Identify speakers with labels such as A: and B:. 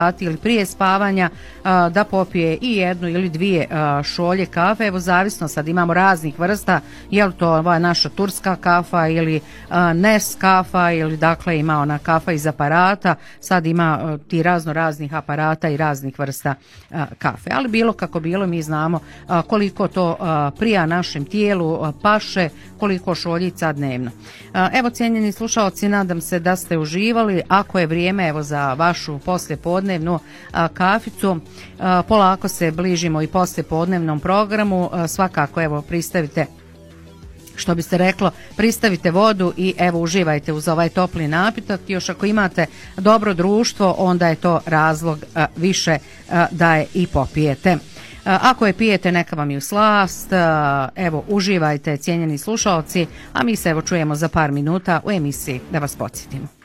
A: ili prije spavanja da popije i jednu ili dvije šolje kafe. Evo zavisno, sad imamo raznih vrsta, je li to ova naša turska kafa ili Nes kafa ili dakle ima ona kafa iz aparata, sad ima ti raznih aparata i raznih vrsta kafe. Ali bilo kako bilo, mi znamo koliko to prija našem tijelu, paše, koliko šoljica dnevno. Evo cijenjeni slušalci, nadam se da ste uživali. Ako je vrijeme evo za vašu poslijepodnevnu kaficu, polako se bližimo i poslijepodnevnom programu, svakako evo pristavite, što bi se reklo, pristavite vodu i evo uživajte uz ovaj topli napitak. Još ako imate dobro društvo, onda je to razlog više da je i popijete. Ako je pijete, neka vam je u slast. Evo, uživajte, cijenjeni slušalci, a mi se evo čujemo za par minuta u emisiji Da vas podsjetimo.